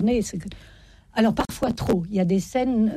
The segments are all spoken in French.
Alors parfois trop. Il y a des scènes.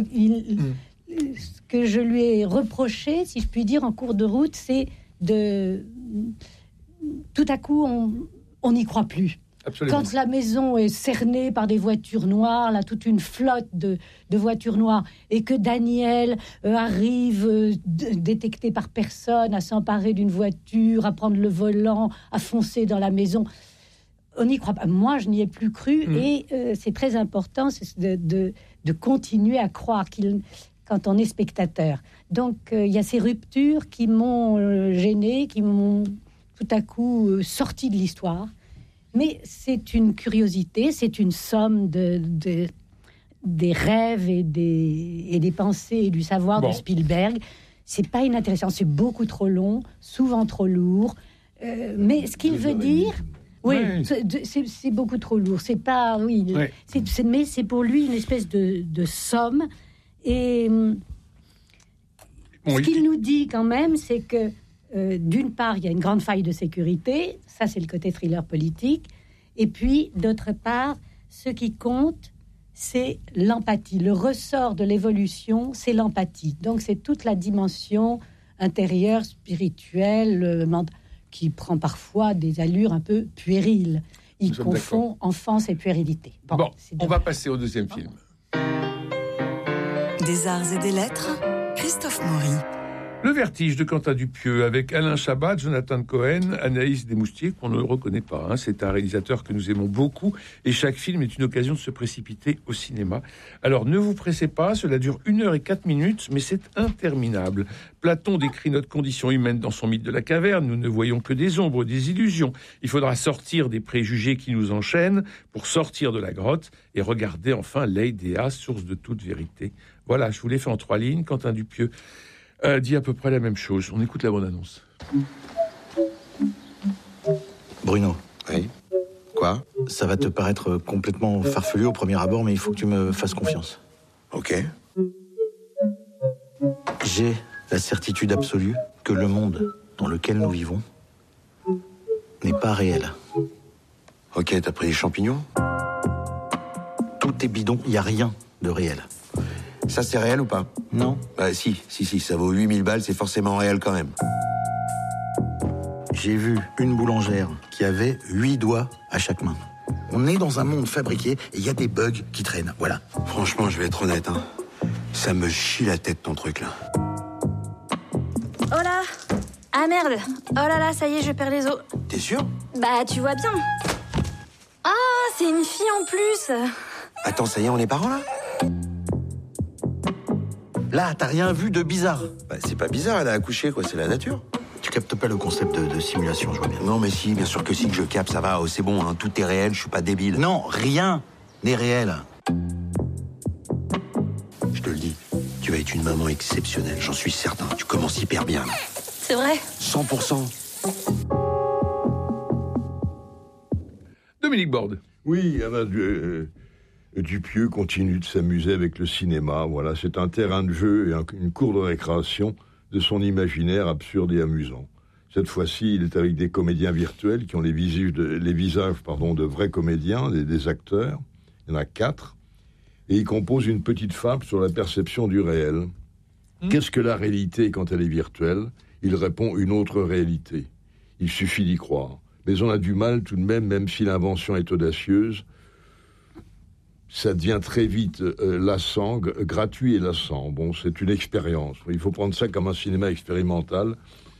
Ce que je lui ai reproché, si je puis dire, en cours de route, c'est de tout à coup on n'y croit plus. Absolument. Quand la maison est cernée par des voitures noires, là, toute une flotte de voitures noires, et que Daniel arrive détecté par personne, à s'emparer d'une voiture, à prendre le volant, à foncer dans la maison, on n'y croit pas. Moi, je n'y ai plus cru, et c'est très important de continuer à croire quand on est spectateur. Donc, il y a ces ruptures qui m'ont gêné, qui m'ont tout à coup sorti de l'histoire. Mais c'est une curiosité, c'est une somme des rêves et des pensées et du savoir de Spielberg. C'est pas inintéressant, c'est beaucoup trop long, souvent trop lourd. Mais ce qu'il veut dire, c'est beaucoup trop lourd. C'est pas, mais c'est pour lui une espèce de somme. Et ce qu'il nous dit quand même, c'est que d'une part, il y a une grande faille de sécurité, ça c'est le côté thriller politique, et puis d'autre part, ce qui compte, c'est l'empathie. Le ressort de l'évolution, c'est l'empathie. Donc c'est toute la dimension intérieure, spirituelle, qui prend parfois des allures un peu puériles. Il confond enfance et puérilité. Bon, on va passer au deuxième film. Des arts et des lettres, Christophe Maury. Le Vertige de Quentin Dupieux, avec Alain Chabat, Jonathan Cohen, Anaïs Desmoustiers, qu'on ne reconnaît pas. C'est un réalisateur que nous aimons beaucoup, et chaque film est une occasion de se précipiter au cinéma. Alors ne vous pressez pas, cela dure 1h04, mais c'est interminable. Platon décrit notre condition humaine dans son mythe de la caverne. Nous ne voyons que des ombres, des illusions. Il faudra sortir des préjugés qui nous enchaînent pour sortir de la grotte et regarder enfin l'Eidéa, source de toute vérité. Voilà, je vous l'ai fait en 3 lignes. Quentin Dupieux dit à peu près la même chose. On écoute la bande-annonce. Bruno. Oui. Quoi ? Ça va te paraître complètement farfelu au premier abord, mais il faut que tu me fasses confiance. Ok. J'ai la certitude absolue que le monde dans lequel nous vivons n'est pas réel. Ok, t'as pris les champignons ? Tout est bidon, il n'y a rien de réel. Ça, c'est réel ou pas ? Non. Bah si, ça vaut 8000 balles, c'est forcément réel quand même. J'ai vu une boulangère qui avait 8 doigts à chaque main. On est dans un monde fabriqué et il y a des bugs qui traînent, voilà. Franchement, je vais être honnête, ça me chie la tête ton truc là. Oh là ! Ah merde ! Oh là là, ça y est, je perds les os. T'es sûr ? Bah, tu vois bien. Ah, c'est une fille en plus. Attends, ça y est, on est parents là ? Là, t'as rien vu de bizarre. Bah, c'est pas bizarre, elle a accouché, quoi, c'est la nature. Tu captes pas le concept de simulation, je vois bien. Non, mais si, bien sûr que si, que je capte, ça va, c'est bon, tout est réel, je suis pas débile. Non, rien n'est réel. Je te le dis, tu vas être une maman exceptionnelle, j'en suis certain, tu commences hyper bien. C'est vrai ? 100%. Dominique Borde. Oui, Dupieux continue de s'amuser avec le cinéma. Voilà, c'est un terrain de jeu et une cour de récréation de son imaginaire absurde et amusant. Cette fois-ci, il est avec des comédiens virtuels qui ont les visages de vrais comédiens, des acteurs. Il y en a 4. Et il compose une petite fable sur la perception du réel. Qu'est-ce que la réalité quand elle est virtuelle ? Il répond une autre réalité. Il suffit d'y croire. Mais on a du mal tout de même si l'invention est audacieuse. Ça devient très vite lassant, gratuit et lassant. Bon, c'est une expérience. Il faut prendre ça comme un cinéma expérimental.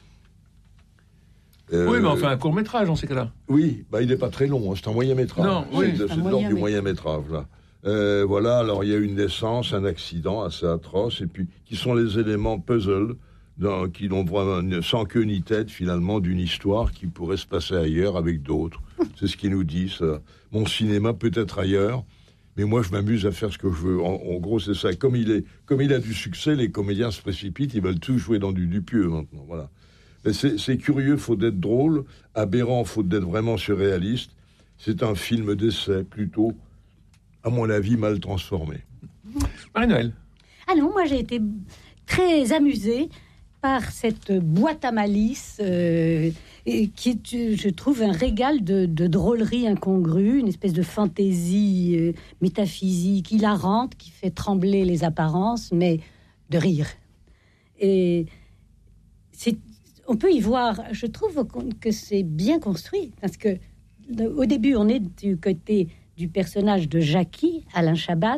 Oui, mais enfin, un court-métrage dans ces cas-là. Oui, il n'est pas très long, c'est un moyen-métrage. Non, oui, c'est de l'ordre du moyen-métrage, là. Voilà, alors il y a une naissance, un accident assez atroce, et puis qui sont les éléments puzzle, qui n'ont vraiment sans queue ni tête, finalement, d'une histoire qui pourrait se passer ailleurs avec d'autres. C'est ce qu'ils nous disent. Mon cinéma peut être ailleurs, mais moi, je m'amuse à faire ce que je veux. En gros, c'est ça. Comme il a du succès, les comédiens se précipitent, ils veulent tous jouer dans du Dupieux, maintenant. Voilà. Mais c'est curieux, faute d'être drôle, aberrant, faute d'être vraiment surréaliste. C'est un film d'essai, plutôt, à mon avis, mal transformé. Marie-Noël. Ah non, moi, j'ai été très amusée par cette boîte à malice et qui est, je trouve, un régal de drôlerie incongrue, une espèce de fantaisie métaphysique hilarante qui fait trembler les apparences, mais de rire. Et on peut y voir, je trouve que c'est bien construit, parce que au début, on est du côté du personnage de Jackie, Alain Chabat,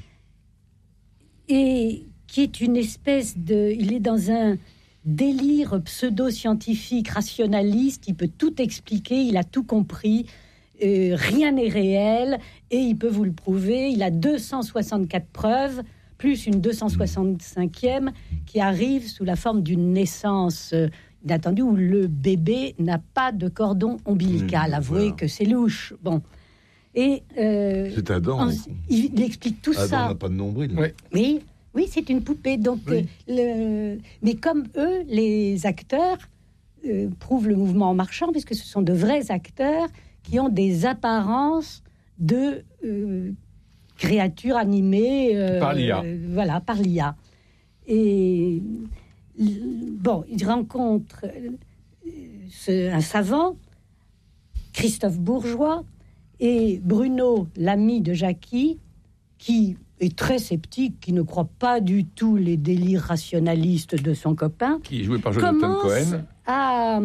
et qui est une espèce de... Il est dans un délire pseudo-scientifique, rationaliste, il peut tout expliquer, il a tout compris, rien n'est réel, et il peut vous le prouver, il a 264 preuves, plus une 265e, qui arrive sous la forme d'une naissance inattendue, où le bébé n'a pas de cordon ombilical. Avouez que c'est louche. Bon. Et c'est Adam. Il explique tout Adam ça. Adam n'a pas de nombril. Oui, c'est une poupée. Donc, mais comme eux, les acteurs prouvent le mouvement en marchant, puisque ce sont de vrais acteurs qui ont des apparences de créatures animées par l'IA. Voilà, par l'IA. Et bon, il rencontre un savant, Christophe Bourgeois, et Bruno, l'ami de Jackie, qui est très sceptique, qui ne croit pas du tout les délires rationalistes de son copain, qui est joué par Jonathan Cohen, à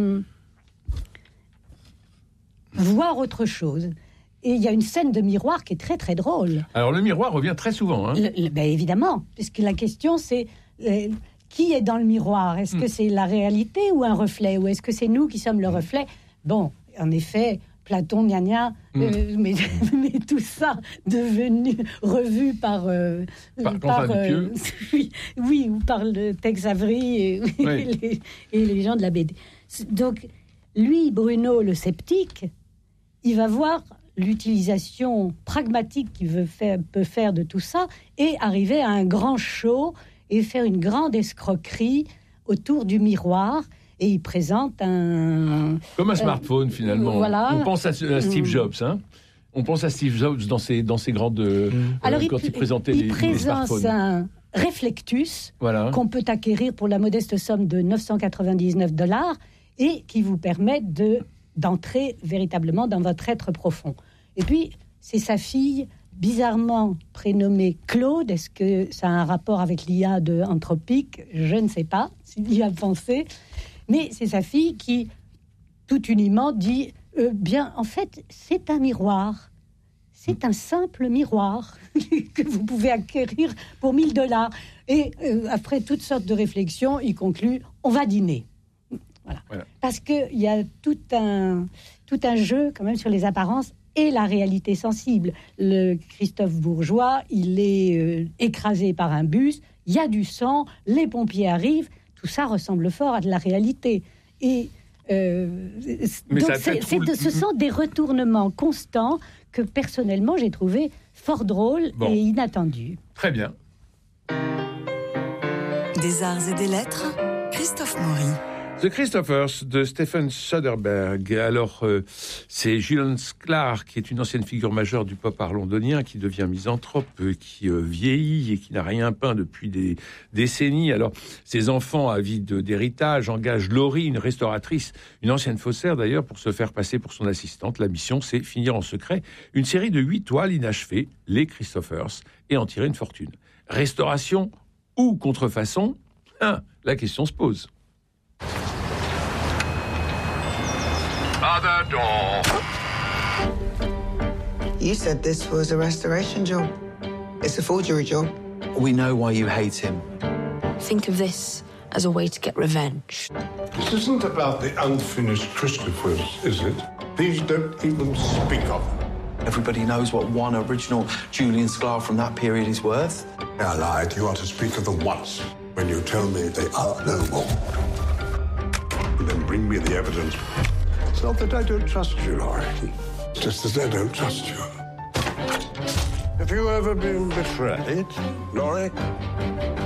voir autre chose. Et il y a une scène de miroir qui est très très drôle. Alors le miroir revient très souvent. Ben évidemment, puisque la question c'est qui est dans le miroir ? Est-ce que c'est la réalité ou un reflet ? Ou est-ce que c'est nous qui sommes le reflet ? Bon, en effet... Platon, mais tout ça revu par Dupieux. oui, ou par le Tex Avery et les gens de la BD. Donc, lui, Bruno, le sceptique, il va voir l'utilisation pragmatique qu'il peut faire de tout ça et arriver à un grand show et faire une grande escroquerie autour du miroir. Et il présente un... Comme un smartphone, finalement. Voilà. On pense à Steve Jobs, hein. On pense à Steve Jobs dans ses grandes... Alors, quand il présentait les smartphones. Il présente un Reflectus voilà. qu'on peut acquérir pour la modeste somme de $999 et qui vous permet d'entrer véritablement dans votre être profond. Et puis, c'est sa fille, bizarrement prénommée Claude. Est-ce que ça a un rapport avec l'IA de Anthropique ? Je ne sais pas s'il y a pensé. Mais c'est sa fille qui, tout uniment, dit bien, en fait, c'est un miroir. C'est un simple miroir que vous pouvez acquérir pour $1,000. Et après toutes sortes de réflexions, il conclut, on va dîner. Voilà. Parce qu'il y a tout un jeu, quand même, sur les apparences et la réalité sensible. Le Christophe Bourgeois, il est écrasé par un bus, il y a du sang, les pompiers arrivent. Tout ça ressemble fort à de la réalité. Et donc ce sont des retournements constants que, personnellement, j'ai trouvé fort drôles et inattendus. Très bien. Des arts et des lettres, Christophe Maury. The Christophers de Stephen Soderbergh. Alors, c'est Julian Sklar, qui est une ancienne figure majeure du pop art londonien, qui devient misanthrope, qui vieillit et qui n'a rien peint depuis des décennies. Alors, ses enfants, avides d'héritage, engagent Laurie, une restauratrice, une ancienne faussaire d'ailleurs, pour se faire passer pour son assistante. La mission, c'est finir en secret une série de 8 toiles inachevées, les Christophers, et en tirer une fortune. Restauration ou contrefaçon ? La question se pose. Other door. You said this was a restoration job. It's a forgery job. We know why you hate him. Think of this as a way to get revenge. This isn't about the unfinished Christophers, is it? These don't even speak of them. Everybody knows what one original Julian Sklar from that period is worth. I lied. You are to speak of them once, when you tell me they are no more. And then bring me the evidence. It's not that I don't trust you, Laurie. It's just that I don't trust you. Have you ever been betrayed, Laurie?